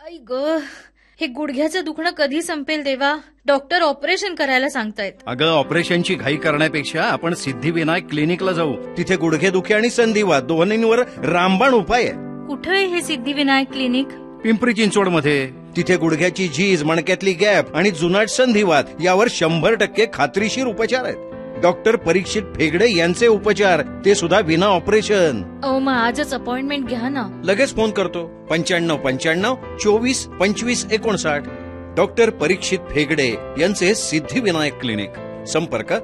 आई ग, हे गुडघ्याचं दुखणं कधी संपेल देवा? डॉक्टर ऑपरेशन करायला सांगतायत. अगं, ऑपरेशनची घाई करण्यापेक्षा आपण सिद्धिविनायक क्लिनिकला जाऊ. तिथे गुडघेदुखी आणि संधिवात दोन्हींवर रामबाण उपाय आहे. कुठे आहे हे सिद्धिविनायक क्लिनिक? पिंपरी चिंचवडमध्ये. तिथे गुडघ्याची झीज, मणक्यातली गॅप आणि जुनाट संधिवात यावर 100% खात्रीशीर उपचार आहेत. डॉक्टर परीक्षित फेगडे यांचे उपचार, ते सुद्धा विना ऑपरेशन. मग आजच अपॉइंटमेंट घ्या ना. लगेच फोन करतो. 9595 24 25 59. डॉक्टर परीक्षित फेगडे यांचे सिद्धिविनायक क्लिनिक. संपर्क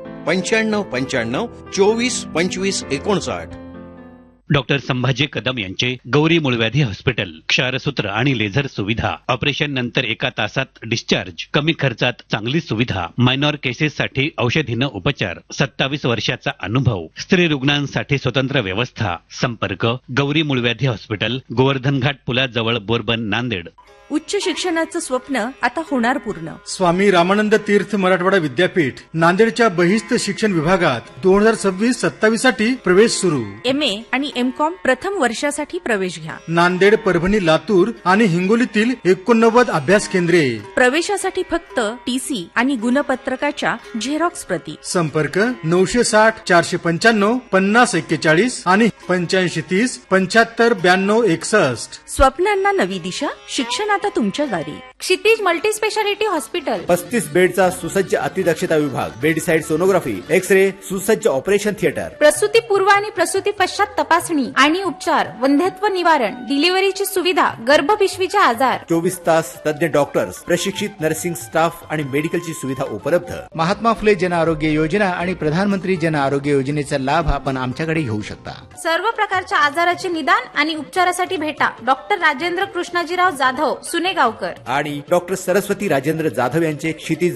9595 24 25 59. डॉक्टर संभाजी कदम यांचे गौरी मूळव्याधी हॉस्पिटल. क्षारसूत्र आणि लेझर सुविधा. ऑपरेशन नंतर 1 तासात डिस्चार्ज. कमी खर्चात चांगली सुविधा. मायनॉर केसेससाठी औषधीनं उपचार. 27 वर्षाचा अनुभव. स्त्री रुग्णांसाठी स्वतंत्र व्यवस्था. संपर्क गौरी मूळव्याधी हॉस्पिटल, गोवर्धन घाट पुलाजवळ, बोरबन, नांदेड. उच्च शिक्षणाचं स्वप्न आता होणार पूर्ण. स्वामी रामानंद तीर्थ मराठवाडा विद्यापीठ नांदेडच्या बहिस्त शिक्षण विभागात 2026-27 साठी प्रवेश सुरू. MA आणि MCOM प्रथम वर्षासाठी प्रवेश घ्या. नांदेड, परभणी, लातूर आणि हिंगोलीतील 89 अभ्यास केंद्रे. प्रवेशासाठी फक्त TC आणि गुणपत्रकाच्या झेरॉक्स प्रती. संपर्क 960 495 50 41 आणि 8530 75 92 61. स्वप्नांना नवी दिशा. शिक्षण आता तुमच्या दारी. क्षितिज मल्टी स्पेशालिटी हॉस्पिटल. 35 बेडचा सुसज्ज अतिदक्षता विभाग. बेडसाइड सोनोग्राफी, एक्स-रे, सुसज्ज ऑपरेशन थिएटर. प्रसूती पूर्व आणि प्रसूती पश्चात तपासणी आणि उपचार. वंध्यत्व निवारण. डिलिव्हरीची सुविधा. गर्भपिशवीचे आजार. 24 तास तज्ञ डॉक्टर्स, प्रशिक्षित नर्सिंग स्टाफ आणि मेडिकलची सुविधा उपलब्ध. महात्मा फुले जन आरोग्य योजना आणि प्रधानमंत्री जन आरोग्य योजनेचा लाभ आपण आमच्याकडे घेऊ शकता. सर्व प्रकारच्या आजाराचे निदान आणि उपचारासाठी भेटा डॉक्टर राजेंद्र कृष्णाजीराव जाधव, सुनेगावकर आणि डॉक्टर सरस्वती राजेंद्र जाधव यांचे क्षितिज